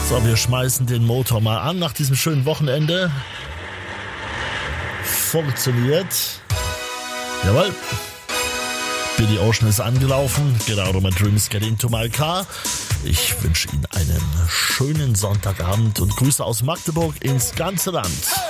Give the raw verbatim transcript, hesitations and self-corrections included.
So, wir schmeißen den Motor mal an nach diesem schönen Wochenende. Funktioniert. Jawohl. Billy Ocean ist angelaufen. Get out of my dreams, get into my car. Ich wünsche Ihnen einen schönen Sonntagabend und Grüße aus Magdeburg ins ganze Land.